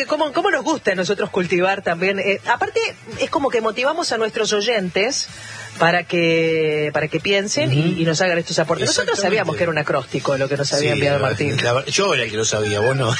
cómo nos gusta a nosotros cultivar también. Aparte, es como que motivamos a nuestros oyentes para que piensen y nos hagan estos aportes. Nosotros sabíamos que era un acróstico lo que nos había enviado Martín. Yo era el que lo sabía, vos no.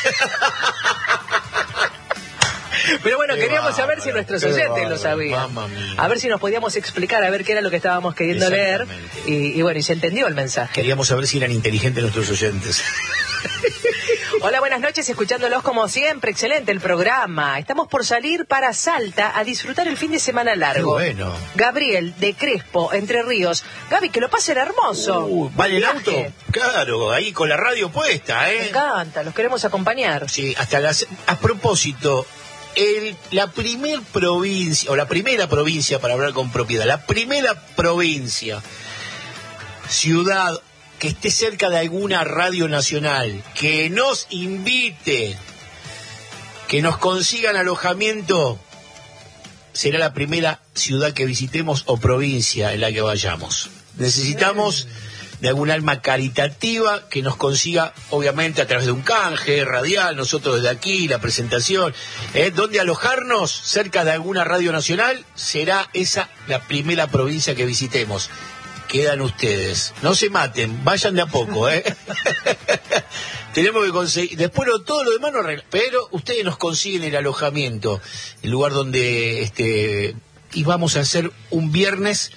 Pero bueno, queríamos saber si nuestros oyentes lo sabían. A ver si nos podíamos explicar, a ver qué era lo que estábamos queriendo leer. Y bueno, y se entendió el mensaje. Queríamos saber si eran inteligentes nuestros oyentes. Hola, buenas noches, escuchándolos como siempre. Excelente el programa. Estamos por salir para Salta a disfrutar el fin de semana largo. Qué bueno. Gabriel, de Crespo, Entre Ríos. Gaby, que lo pasen hermoso. ¿Vale el auto? Claro, ahí con la radio puesta, ¿eh? Me encanta, los queremos acompañar. Sí, a propósito, la primera provincia, para hablar con propiedad, la primera provincia, ciudad que esté cerca de alguna radio nacional, que nos invite, que nos consigan alojamiento, será la primera ciudad que visitemos o provincia en la que vayamos. Necesitamos de algún alma caritativa que nos consiga, obviamente a través de un canje radial, nosotros desde aquí, la presentación, donde alojarnos cerca de alguna radio nacional, será esa la primera provincia que visitemos. Quedan ustedes, no se maten, vayan de a poco, tenemos que conseguir, después todo lo demás no arregla, pero ustedes nos consiguen el alojamiento, el lugar donde y vamos a hacer un viernes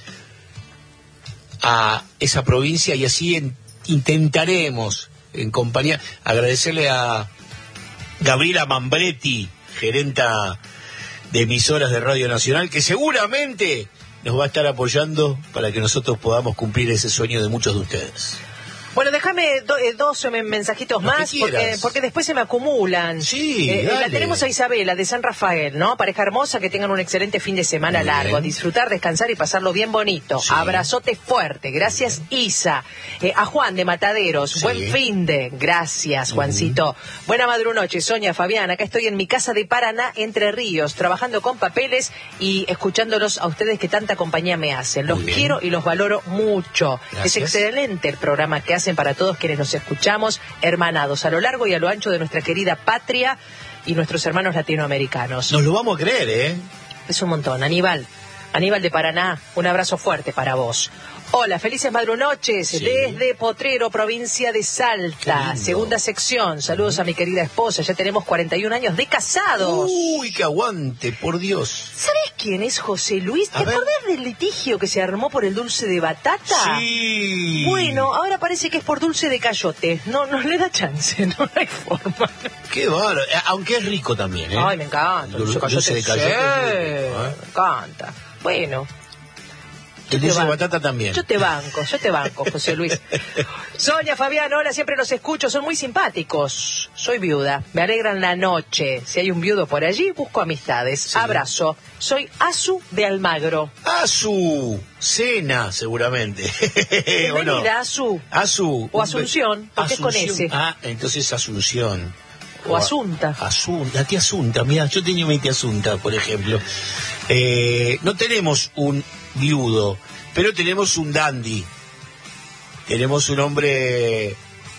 a esa provincia y así intentaremos en compañía, agradecerle a Gabriela Mambretti, gerenta de emisoras de Radio Nacional, que seguramente nos va a estar apoyando para que nosotros podamos cumplir ese sueño de muchos de ustedes. Bueno, déjame dos mensajitos más, porque después se me acumulan. Sí, la tenemos a Isabela, de San Rafael, ¿no? Pareja hermosa, que tengan un excelente fin de semana largo. Disfrutar, descansar y pasarlo bien bonito. Sí. Abrazote fuerte. Gracias, Isa. A Juan, de Mataderos. Sí. Buen fin de. Gracias, Juancito. Buena madrunoche, Sonia, Fabián. Acá estoy en mi casa de Paraná, Entre Ríos, trabajando con papeles y escuchándolos a ustedes que tanta compañía me hacen. Los quiero y los valoro mucho. Gracias. Es excelente el programa que hacen para todos quienes nos escuchamos, hermanados a lo largo y a lo ancho de nuestra querida patria y nuestros hermanos latinoamericanos. Nos lo vamos a creer, ¿eh? Es un montón. Aníbal de Paraná, un abrazo fuerte para vos. Hola, felices madrunoches, desde Potrero, provincia de Salta, segunda sección. Saludos a mi querida esposa, ya tenemos 41 años de casados. Uy, que aguante, por Dios. ¿Sabés quién es José Luis? ¿Te acordás del litigio que se armó por el dulce de batata? Sí. Bueno, ahora parece que es por dulce de cayote. No le da chance, no hay forma. Qué bárbaro, aunque es rico también, ¿eh? Ay, me encanta. El dulce de cayote. Me encanta. Bueno. El dulce de batata también. Yo te banco, José Luis. Sonia, Fabián, hola, siempre los escucho, son muy simpáticos. Soy viuda, me alegran la noche. Si hay un viudo por allí, busco amistades. Sí. Abrazo. Soy Azu de Almagro. Azu, cena, seguramente. Bienvenida, Azu. Azu. O Asunción, porque es con S. Ah, entonces Asunción. O Asunta. Asunta, tía Asunta, mira, yo tenía mi tía Asunta, por ejemplo. No tenemos un viudo, pero tenemos un dandy. Tenemos un hombre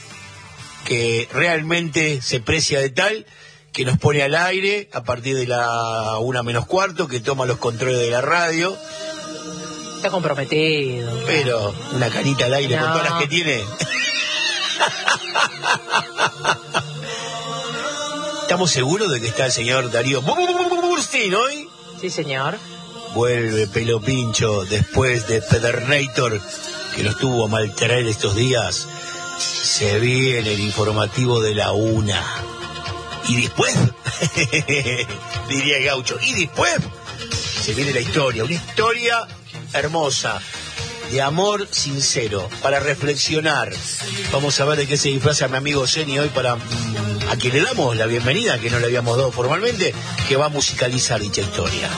que realmente se precia de tal, que nos pone al aire a partir de la 1:45, que toma los controles de la radio. Está comprometido. Pero una canita al aire con todas las que tiene. ¿Estamos seguros de que está el señor Darío Burstin hoy? Sí, señor. Vuelve Pelo Pincho después de Pedernator, que lo estuvo a maltraer estos días. Se viene el informativo de la 1. Y después, diría el gaucho, y después se viene la historia, una historia hermosa, de amor sincero, para reflexionar. Vamos a ver de qué se disfraza mi amigo Zeni hoy, para a quien le damos la bienvenida, que no le habíamos dado formalmente, que va a musicalizar dicha historia.